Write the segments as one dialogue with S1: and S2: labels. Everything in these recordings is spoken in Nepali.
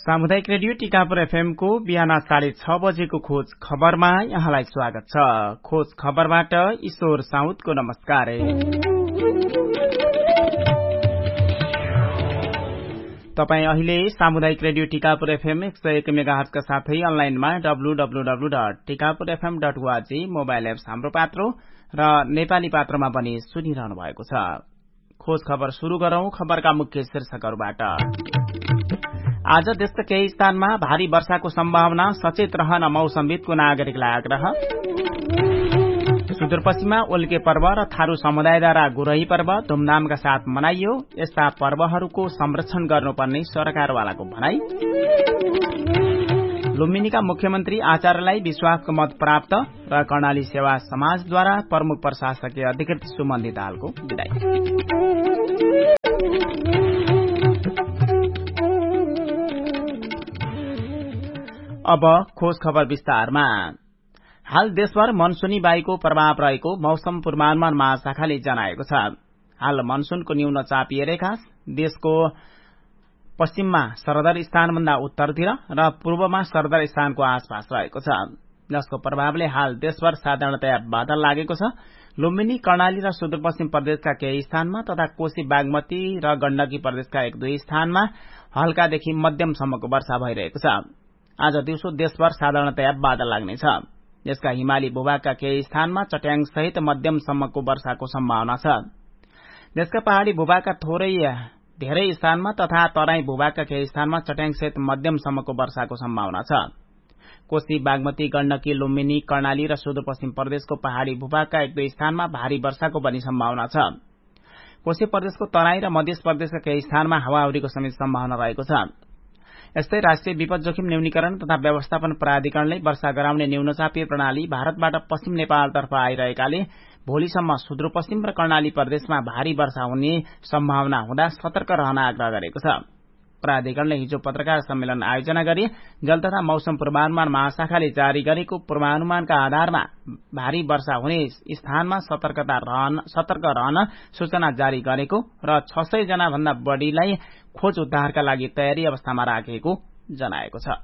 S1: सामुदायिक रेडियो टिकापुर एफएम को बिहान 6:30 बजेको खोज खबरमा यहाँलाई स्वागत छ। खोज खबरबाट ईश्वर साउदको नमस्कार। तपाई अहिले सामुदायिक रेडियो टिकापुर एफएम 101 मेगाहर्जका साथै अनलाइनमा www.tikapurfm.org मोबाइल एप्स हाम्रो पात्रो र नेपाली पात्रमा पनि सुनिरहनु भएको छ। खोज खबर शुरू गरौं। खबरका मुख्य शीर्षकहरूबाट। आज देशका केही स्थानमा भारी वर्षाको सम्भावना, सचेत रहन मौसमविदको नागरिकलाई आग्रह। सुदूरपश्चिममा ओल्के पर्व र थारू समुदायद्वारा गुरही पर्व धुमधामका साथ मनाइयो। यस्ता पर्वहरूको संरक्षण गर्नुपर्ने सरकारवालाको भनाई। लुम्बिनीका मुख्यमन्त्री आचार्यलाई विश्वासको मत प्राप्त र कर्णाली सेवा समाजद्वारा प्रमुख प्रशासकीय अधिकृत सुमन धितालको विदाई। अब खोज खबर विस्तारमा। हाल देशभर मनसूनी वायुको प्रभाव रहेको मौसम पूर्वानुमान महाशाखाले जनाएको छ। हाल मनसूनको न्यून चापिए रेखा देशको पश्चिममा सरदर स्थानभन्दा उत्तरतिर र पूर्वमा सरदर स्थानको आसपास रहेको छ, जसको प्रभावले हाल देशभर साधारणतया बादल लागेको छ। लुम्बिनी, कर्णाली र सुदूरपश्चिम प्रदेशका केही स्थानमा तथा कोशी, बागमती र गण्डकी प्रदेशका 1-2 स्थानमा हल्कादेखि मध्यमसम्मको वर्षा भइरहेको छ। आज दिउँसो देशभर साधारणतया बादल लाग्नेछ। यसका हिमाली भूभागका केही स्थानमा चट्याङ सहित मध्यमसम्मको वर्षाको सम्भावना छ। देशका पहाड़ी भूभागका धेरै स्थानमा तथा तराई भूभागका केही स्थानमा चट्याङ सहित मध्यमसम्मको वर्षाको सम्भावना छ। कोशी, बागमती, गण्डकी, लुम्बिनी, कर्णाली र सुदूरपश्चिम प्रदेशको पहाड़ी भूभागका 1-2 स्थानमा भारी वर्षाको पनि सम्भावना छ। कोशी प्रदेशको तराई र मध्य प्रदेशका केही स्थानमा हावाहुरीको समेत सम्भावना रहेको छ। यस्तै राष्ट्रिय विपद जोखिम न्यूनीकरण तथा व्यवस्थापन प्राधिकरणले वर्षा गराउने न्यूनचापीय प्रणाली भारतबाट पश्चिम नेपालतर्फ आइरहेकाले भोलिसम्म सुदूरपश्चिम र कर्णाली प्रदेशमा भारी वर्षा हुने सम्भावना हुँदा सतर्क रहन आग्रह गरेको छ। प्राधिकरणले हिजो पत्रकार सम्मेलन आयोजना गरी जल तथा मौसम पूर्वानुमान महाशाखाले जारी गरेको पूर्वानुमानका आधारमा भारी वर्षा हुने स्थानमा सतर्क रहन सूचना जारी गरेको र 600 जना भन्दा बढ़ीलाई खोज उद्धारका लागि तयारी अवस्थामा राखेको जनाएको छ।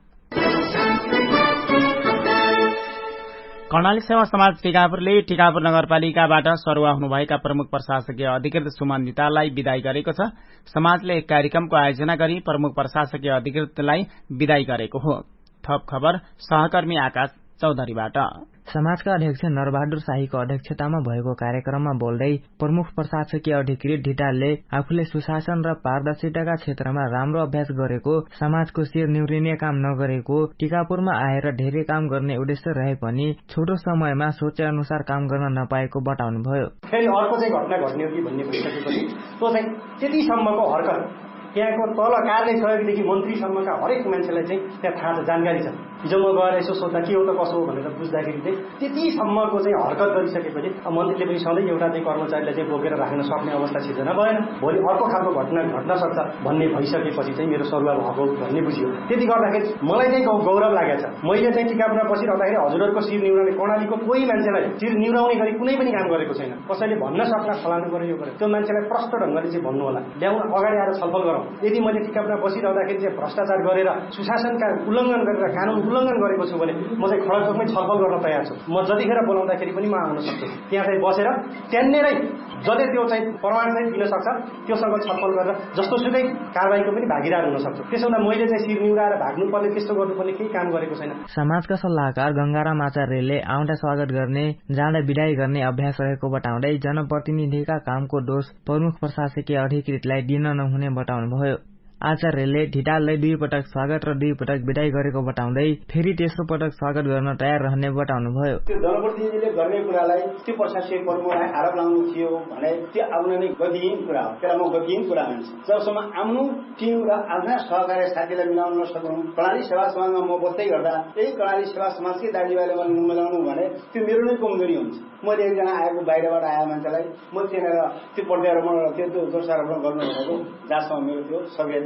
S1: कर्णाली सेवा समाज टिकापुरले टिकापुर नगरपालिकाबाट सरुवा हुनुभएका प्रमुख प्रशासकीय अधिकृत सुमन धिताललाई विदाई गरेको छ। समाजले एक कार्यक्रमको आयोजना गरी प्रमुख प्रशासकीय अधिकृतलाई विदाई गरेको हो। थप खबर सहकर्मी आकाश चौधरीबाट।
S2: समाजका अध्यक्ष नरबहादुर शाहीको अध्यक्षतामा भएको कार्यक्रममा बोल्दै प्रमुख प्रशासकीय अधिकृत धितालले आफूले सुशासन र पारदर्शिताका क्षेत्रमा राम्रो अभ्यास गरेको, समाजको शिर निहुरिने काम नगरेको, टिकापुरमा आएर धेरै काम गर्ने उद्देश्य रहे पनि छोटो समयमा सोचे अनुसार काम गर्न नपाएको बताउनुभयो।
S3: फेरि अर्को चाहिँ घटना घट्ने हो कि भन्ने भइसकेपछि त्यो चाहिँ त्यतिसम्मको हरकत त्यहाँको तल कार्य सहयोगदेखि मन्त्रीसम्मका हरेक मान्छेलाई चाहिँ त्यहाँ थाहा छ, जानकारी छ। हिजो म गएर यसो सोद्धा के हो त कसो हो भनेर बुझ्दाखेरि चाहिँ त्यतिसम्मको चाहिँ हरकत गरिसकेपछि मन्त्रीले पनि सधैँ एउटा चाहिँ कर्मचारीलाई चाहिँ बोकेर राख्न सक्ने अवस्था सिर्जना भएन। भोलि अर्को खालको घटना घट्न सक्छ भन्ने भइसकेपछि चाहिँ मेरो सरुवा भएको भन्ने बुझियो। त्यति गर्दाखेरि मलाई चाहिँ गौरव लागेको छ। मैले चाहिँ टिकापुरमा बसिरहँदाखेरि हजुरहरूको शिर निहुराउने, कर्णालीको कोही मान्छेलाई शिर निहुराउने गरी कुनै पनि काम गरेको छैन। कसैले भन्न सक्ला फलानु पर्यो यो गर्यो, त्यो मान्छेलाई प्रष्ट ढङ्गले चाहिँ भन्नु होला, ल्याउन अगाडि आएर छलफल गरौँ। यदि मैले टिकापुरमा बसिरहँदाखेरि चाहिँ भ्रष्टाचार गरेर सुशासनका उल्लङ्घन गरेर कानून उल्लङ्घन गरेको छु भने म चाहिँ खडकमै छलफल गर्न तयार छु। म जतिखेर बोलाउँदाखेरि पनि म आउन सक्छु। त्यहाँ चाहिँ बसेर त्यहाँनिरै जति त्यो चाहिँ प्रमाण चाहिँ दिन सक्छ त्योसँग छलफल गरेर जस्तो सुकै कारबाहीको पनि भागीदार हुन सक्छु। त्यसो हुँदा मैले चाहिँ शिर निहुराएर भाग्नुपर्ने, त्यस्तो गर्नुपर्ने केही काम गरेको छैन।
S2: समाजका सल्लाहकार गंगाराम आचार्यले आउँदा स्वागत गर्ने, जाँदा विदाई गर्ने अभ्यास रहेको बताउँदै जनप्रतिनिधिका कामको दोष प्रमुख प्रशासकीय अधिकृतलाई दिन नहुने बताउनुभयो। आचार्यले धिताललाई 2 पटक स्वागत र 2 पटक विदाई गरेको बताउँदै फेरि तेस्रो पटक स्वागत गर्न तयार रहने बताउनुभयो।
S4: त्यो जनप्रतिनिधिले गर्ने कुरालाई त्यो प्रशासकीय प्रमुखलाई आरोप लाउनु थियो भने त्यो आउन नै गतिहीन कुरा हो। त्यसलाई म गतिहीन कुरा मान्छु। जबसम्म आफ्नो टिम र आफ्ना सहकारी साथीलाई मिलाउन नसक्नु, कर्णाली सेवा समाजमा म बस्दै गर्दा त्यही कर्णाली सेवा समाजकै दाजुभाइले मलाई नमिलाउनु भने त्यो मेरो नै कमजोरी हुन्छ। मैले एकजना आएको बाहिरबाट आए मान्छेलाई म त्यहाँनिर त्यो प्रत्यारोपण त्यो दोषारोपण गर्नु भनेको जहाँसम्म मेरो त्यो सक्रियता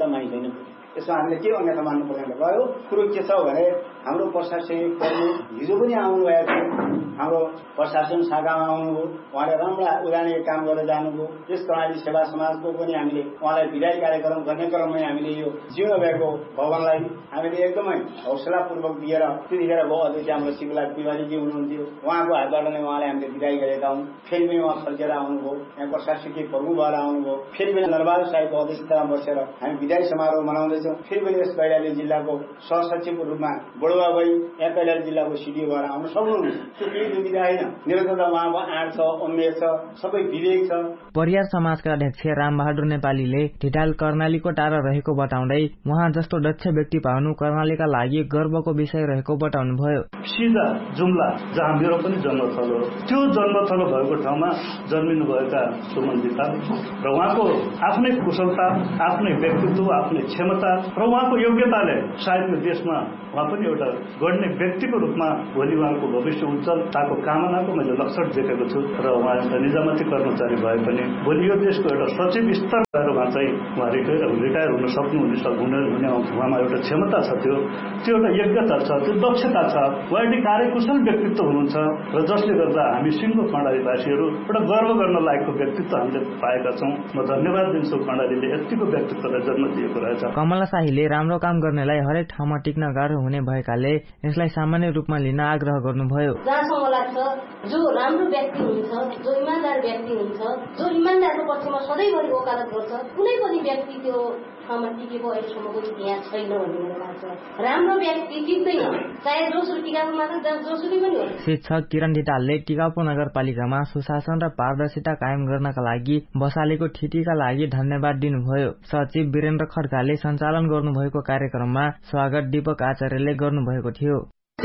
S4: अन्यथा मानिँदैन। यसमा हामीले के अन्यथा मान्नु पर्दैन रह्यो। कुरो के छ भने हाम्रो प्रशासनिक कर्मी हिजो पनि आउनुभएको थियो, हाम्रो प्रशासन शाखामा आउनुभयो, उहाँले राम्रा उदाहरणीय काम गरेर जानुभयो। यस कर्णाली सेवा समाजको पनि हामीले उहाँलाई विदाई कार्यक्रम गर्ने क्रममा हामीले यो जिउन भएको भवनलाई हामीले एकदमै हौसलापूर्वक दिएर त्यतिखेर भयो अध्यक्ष हाम्रो शिवलाल तिवारीजी हुनुहुन्थ्यो, उहाँको हातबाट नै उहाँलाई हामीले विदाई गरेका हौँ। फेरि पनि उहाँ फर्केर आउनुभयो, यहाँ प्रशासकीय प्रमुख भएर आउनुभयो। फेरि पनि नरबहादुर साईको अध्यक्षतामा बसेर हामी विदाई समारोह मनाउँदैछौँ। फेरि पनि यस कैलाली जिल्लाको सहसचिवको रूपमा बडुवा भाइ यहाँ कैलाली जिल्लाको सिडिओ भएर आउन सक्नुहुन्छ। त्यो केही दुविधा होइन। निरन्तरता उहाँको आँट छ, उमेर छ, सबै विवेक छ।
S2: परियार समाजका अध्यक्ष रामबहादुर नेपालीले ढिडाल कर्णालीको टाढा रहेको बताउँदै उहाँ जस्तो दक्ष व्यक्ति पाउनु कर्णालीका लागि गर्वको विषय रहेको बताउनुभयो।
S5: सिधा जुम्ला जहाँ मेरो पनि जन्मथलो हो, त्यो जन्मथलो भएको ठाउँमा जन्मिनुभएका सुमन धिताल र उहाँको आफ्नै कुशलता, आफ्नै व्यक्तित्व, आफ्नै क्षमता र उहाँको योग्यताले सायद यो देशमा उहाँ पनि एउटा गण्य व्यक्तिको रूपमा भोलि उहाँको भविष्य उज्जवलताको कामनाको मैले लक्षण देखेको छु। र उहाँ एउटा निजामती कर्मचारी भए पनि भोलि यो देशको एउटा सचिव स्तर भएर उहाँ रिटायर हुन सक्नुहुने उहाँमा एउटा क्षमता छ, त्यो एउटा योग्यता छ, त्यो दक्षता छ। उहाँ एउटा कार्यकुशल व्यक्तित्व हुनुहुन्छ र जसले गर्दा हामी सिङ्गो कर्णालीवासीहरू एउटा गर्व गर्न लायकको व्यक्तित्व हामीले पाएका छौँ। म धन्यवाद दिन्छु कर्णालीले यतिको व्यक्तित्वलाई जन्म दिएको रहेछ।
S2: कमला शाहीले राम्रो काम गर्नेलाई हरेक ठाउँमा टिक्न गाह्रो हुने भएकाले यसलाई सामान्य रूपमा लिन आग्रह गर्नुभयो।
S6: जहाँसम्म लाग्छ जो राम्रो व्यक्ति हुन्छ, जो इमान्दार व्यक्ति हुन्छ, जो इमान्दारको पक्षमा सधैँभरि वकालत गर्छ, कुनै पनि व्यक्ति त्यो ठाउँमा टिकेको अहिलेसम्म पनि यहाँ छैन भन्ने मलाई लाग्छ। राम्रो व्यक्ति टिक्दैन, चाहे जोसुकै टिकापुर मात्र जोसुकै पनि हो।
S2: शिक्षक किरण ढिटालले टिकापुर नगरपालिकामा सुशासन र पारदर्शिता कायम गर्नका लागि बसालेको ठिटीका लागि धन्यवाद दिनुभयो। सचिव वीरेन्द्र खड्काले सञ्चालन गर्नुभएको कार्यक्रममा स्वागत दीपक आचार्यले गर्नुभएको थियो।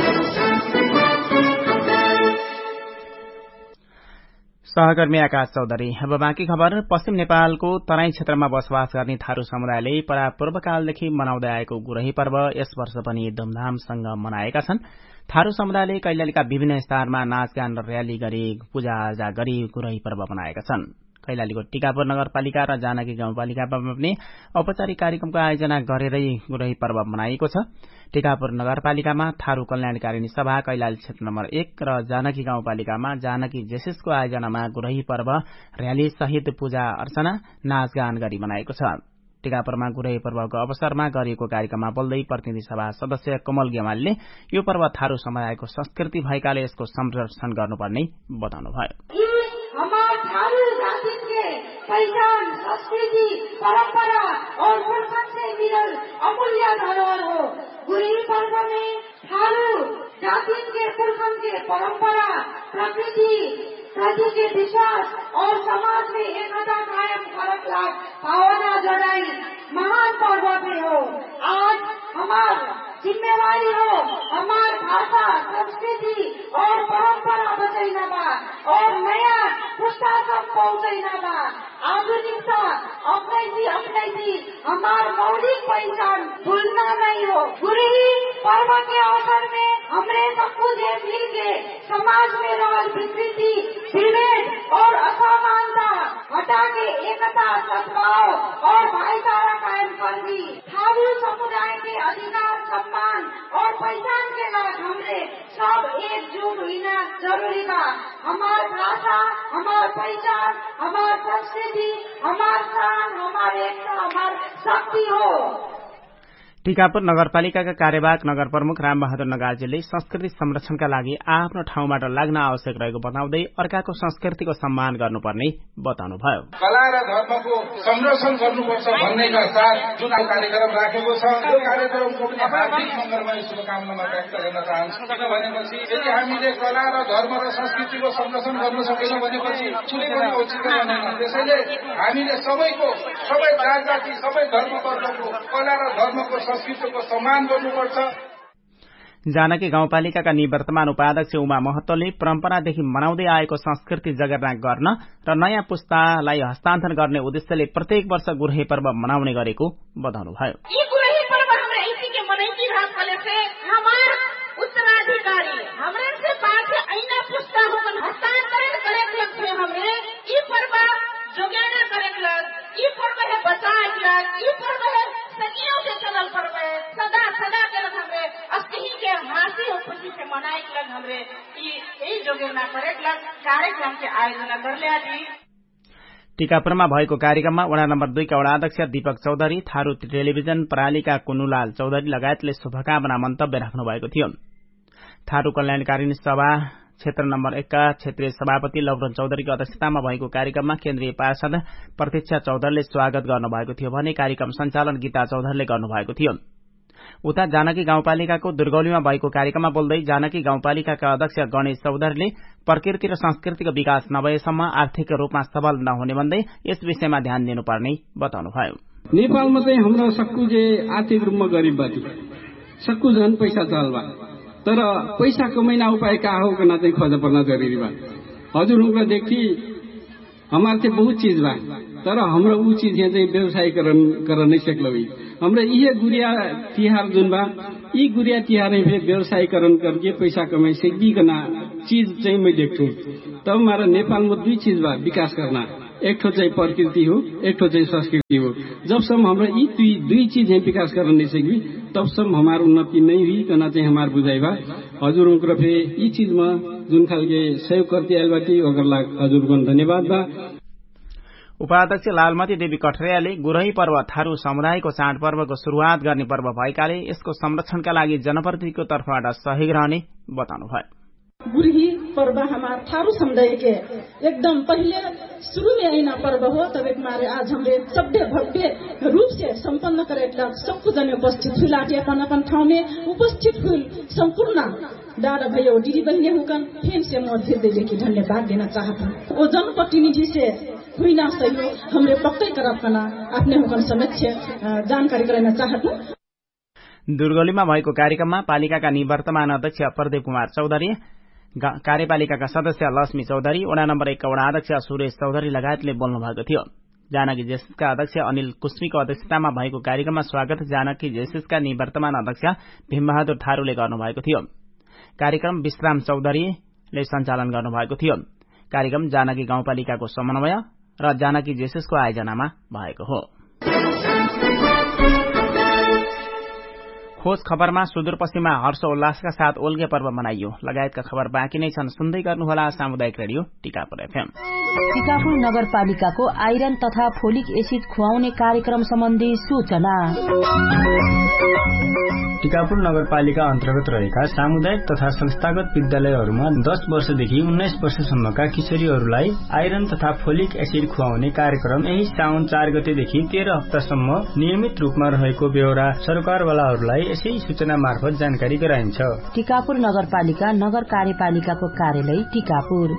S1: सहकर्मी आकाश चौधरी। अब बाँकी खबर। पश्चिम नेपालको तराई क्षेत्रमा बसोबास गर्ने थारू समुदायले पूर्वकालदेखि मनाउँदै आएको गुरही पर्व यस वर्ष पनि धुमधामसँग मनाएका छन्। थारू समुदायले कैलालीका विभिन्न स्थानमा नाचगान र र्याली गरी पूजाआजा गरी गुरही पर्व मनाएका छन्। कैलालीको टिकापुर नगरपालिका र जानकी गाउँपालिकामा पनि औपचारिक कार्यक्रमको आयोजना गरेरै गुरही पर्व मनाइएको छ। टिकापुर नगरपालिकामा थारू कल्याणकारिणी सभा कैलाली क्षेत्र नम्बर 1 र जानकी गाउँपालिकामा जानकी जेसिसको आयोजनामा गुरही पर्व र्याली सहित पूजा अर्चना नाचगान गरी मनाएको छ। टिकापुरमा गुरही पर्वको अवसरमा गरिएको कार्यक्रममा बोल्दै प्रतिनिधि सभा सदस्य कमल गेवालले यो पर्व थारू समुदायको संस्कृति भएकाले यसको संरक्षण गर्नुपर्ने बताउनुभयो।
S7: पहचान, संस्कृति, परंपरा और पुरखों से मिलल अमूल्य धरोहर हो। गुरही पर्व में थारू जाति के पुरखों के परंपरा, प्रकृति प्रति के विश्वास और समाज में एकता कायम करने भावना जड़ाई महान पर्व भी हो। आज हमार जिम्मेवारी हो हमार भाषा, संस्कृति और परंपरा बचाइना बा और नया पुस्ता तक पहुँचना बा। आधुनिकता अपनाई हमार मौलिक पहचान भूलना नहीं हो। गुरही पर्व के अवसर में हमरे सबको मिल के समाज में रहल विकृति, विभेद और असमानता हटा के एकता, सद्भाव और भाईचारा कायम कर दी। थारू समुदाय के अधिकार, सम्मान और पहचान के लायक हमरे सब एकजुट होना जरूरी बा। हमार भाषा, हमार पहचान, हमार संस्कृति, हमार शान, हमार एकता, हमार शक्ति हो।
S1: टिकापुर नगरपालिकाका कार्यवाहक नगर प्रमुख रामबहादुर नगार्जेले संस्कृति संरक्षणका लागि आफ्नो ठाउँबाट लाग्न आवश्यक रहेको बताउँदै अर्काको संस्कृतिको सम्मान गर्नुपर्ने बताउनुभयो।
S8: कला र धर्मको संरक्षण गर्नुपर्छ भन्नेका साथ जुन कार्यक्रम राखेको छ त्यो कार्यक्रमको पनि हार्दिक मङ्गलमय शुभकामना व्यक्त गर्न चाहन्छु। किनभनेपछि यदि हामीले कला र धर्म र संस्कृतिको संरक्षण गर्न सकेनौँ भनेपछि कुनै पनि औचित्य बन्दैन। त्यसैले हामीले सबै जाति, सबै धर्म वर्गको कला र धर्मको संस्कृतिको सम्मान गर्नुपर्छ।
S1: जानकी गाउँपालिकाका निवर्तमान उपाध्यक्ष उमा महतोले परम्परादेखि मनाउँदै आएको संस्कृति जगेर्ना गर्न र नयाँ पुस्तालाई हस्तान्तरण गर्ने उद्देश्यले प्रत्येक वर्ष गुरही पर्व मनाउने गरेको बताउनुभयो।
S7: उत्तराधिकारी हमरे से बात ऐना पुस्ता होकर हस्तांतरण करे थे। हमें ये पर्व जोगाना करे ये पर्व है बचाए ये पर्व है सदियों से चलल पड़वे सदा सदा के हमरे अस्कही के हाथी और खुशी से मनाई लग हमरे यही जोगेना करे कार्यक्रम के आयोजना करले आदि।
S1: टीकापुरमा भएको कार्यक्रममा वडा नम्बर 2 का वडा अध्यक्ष दीपक चौधरी, थारू टेलिभिजन प्रणालीका कुनुलाल चौधरी लगायतले शुभकामना मन्तव्य राख्नु भएको थियो। थारू कल्याणकारिणी सभा क्षेत्र नम्बर 1 का क्षेत्रीय सभापति लौरन चौधरीको अध्यक्षतामा भएको कार्यक्रममा केन्द्रीय पार्षद प्रतीक्षा चौधरीले स्वागत गर्नुभएको थियो भने कार्यक्रम सञ्चालन गीता चौधरीले गर्नुभएको थियो। उता जानकी गाउँपालिकाको दुर्गौलीमा भएको कार्यक्रममा बोल्दै जानकी गाउँपालिकाका अध्यक्ष गणेश चौधरीले प्रकृति र संस्कृतिको विकास नभएसम्म आर्थिक रूपमा सबल नहुने भन्दै यस विषयमा ध्यान दिनुपर्ने बताउनुभयो।
S9: नेपालमा चाहिँ हाम्रो सक्कु जे आर्थिक रूपमा गरिब बाटी सक्कु झन् पैसा चल्बा तर पैसा कमाइना उपाय का हो कना चाहिँ खोज पर्न जरुरी बा। हजुरहरुको देखि हमारे से बहुत चीज बा तर हाम्रो ऊ चीज यहाँ चाहिँ व्यवसायीकरण गर्न नै सक्लवी। हाम्रो ये गुड़िया तिहार जुन बा यी गुड़िया तिहार में व्यवसायीकरण करके पैसा कमाई सकिकना चीज चाहिँ मैं देख्छु। तब हमारा नेपाल में 2 चीज बा विकास करना, एक ठो चाहिँ प्रकृति हो एक ठो चाहिँ संस्कृति हो। जबसम्म हाम्रो यी 2 चीज हैं विकास गर्न नहीं सकबी तबसम्म हमार उन्नति नहीं हुई कना चाहिँ हमार बुझाइ बा। हजुरहरुको फे यी चीज में जुन खालके सहयोग करते आइलबाटी ओकरला हजुरहरुको धन्यवाद बा।
S1: उपाध्यक्ष लालमती देवी कठरियाले गुरही पर्व थारू समुदायको चाडपर्वको शुरूआत गर्ने पर्व भएकाले यसको संरक्षणका लागि जनप्रतिनिधिको तर्फबाट सहयोग रहने बताउनुभयो।
S10: गुरही पर्व हमारे थारू समुदाय के एकदम पहले शुरू में आईना पर्व हो तब एक मारे आज हमरे सबसे भव्य रूप से संपन्न करे सबको जन उपस्थित हुई लाठी अपन ठाव में उपस्थित हुई संपूर्ण दादा भयो दीदी बहने हुकन फिर से मैं हृदय की धन्यवाद देना चाहता हूँ। वो जनप्रतिनिधि से हुई ना सहयोग हमरे पक्कै करब कना अपने हुकन समक्ष जानकारी गराउन चाहता हूँ।
S1: दुर्गौलीमा भएको कार्यक्रममा पालिकाका निवर्तमान अध्यक्ष प्रदीप कुमार चौधरी, कार्यपालिकाका सदस्य लक्ष्मी चौधरी, वडा नम्बर 1 का वडा अध्यक्ष सुरेश चौधरी लगायतले बोल्नु भएको थियो। जानकी जेसिसका अध्यक्ष अनिल कुस्मीको अध्यक्षतामा भएको कार्यक्रममा स्वागत जानकी जेसिसका निवर्तमान अध्यक्ष भीमबहादुर थारूले गर्नुभएको थियो। कार्यक्रम विश्राम चौधरीले सञ्चालन गर्नुभएको थियो। कार्यक्रम जानकी गाउँपालिकाको समन्वय र जानकी जेसिसको आयोजनामा भएको हो। खोज खबरमा सुदूरपश्चिममा हर्षोल्लासका साथ ओल्गे पर्व मनाइयो लगायतका खबर बाँकी नै छन्। सुन्दै गर्नुहोला सामुदायिक रेडियो टीकापुर एफएम।
S11: टीकापुर नगरपालिकाको आइरन तथा फोलिक एसिड खुवाउने कार्यक्रम सम्बन्धी सूचना।
S12: टीकापुर नगरपालिका अन्तर्गत रहेका सामुदायिक तथा संस्थागत विद्यालयहरूमा 10 वर्षदेखि 19 वर्षसम्मका किशोरीहरूलाई आइरन तथा फोलिक एसिड खुवाउने कार्यक्रम यही साउन 4 गतेदेखि 13 हप्तासम्म नियमित रूपमा रहेको बेहोरा सरकारवालाहरूलाई यसै सूचना मार्फत जानकारी गराइन्छ।
S11: टीकापुर नगरपालिका नगर कार्यपालिकाको कार्यालय टीकापुर।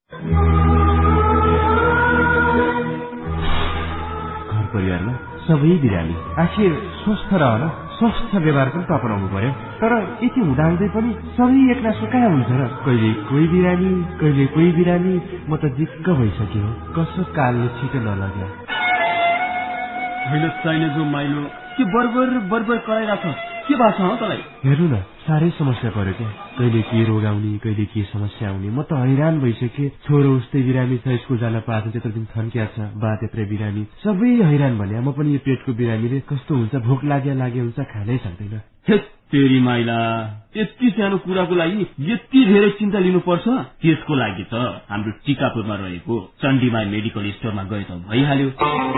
S13: घर परिवारमा सबै बिरामी आखिर स्वस्थ रहन स्वस्थ व्यवहार पनि अपनाउनु पर्यो। तर यति हुँदाहुँदै पनि सबै एक्ला सुकाया हुन्छ र कहिले कोही बिरामी कहिले कोही बिरामी। म त दिक्क भइसक्यो कसो कालले छिटो नलग्यो।
S14: होइन चाहिने जो माइलो के बर्बर कराइरहेको के भएको छ तँलाई?
S13: हेर्नु न साह्रै समस्या पर्यो क्या। कहिले के रोग आउने कहिले के समस्या आउने। म त हैरान भइसकेँ। छोरो उस्तै बिरामी छ स्कुल जान पाएको त्यत्रो दिन थन्किया छ, बा त्यत्रै बिरामी, सबै हैरान भने। म पनि यो पेटको बिरामीले कस्तो हुन्छ भोक लागे हुन्छ खानै सक्दैन।
S14: तेरी माइला यति सानो कुराको लागि यति धेरै चिन्ता लिनुपर्छ? त्यसको लागि त हाम्रो टीकापुरमा रहेको चण्डीमाई मेडिकल स्टोरमा गए त भइहाल्यो।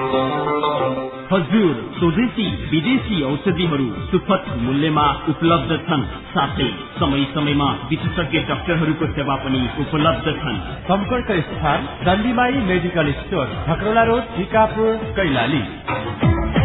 S14: हजुर स्वदेशी विदेशी औषधिहरू सुपथ मूल्यमा उपलब्ध छन्। साथै समय समयमा विशेषज्ञ डाक्टरहरूको सेवा पनि उपलब्ध छन्।
S13: सम्पर्क स्थान चण्डीमाई medical store, भक्रोला road, Tikapur, Kailali.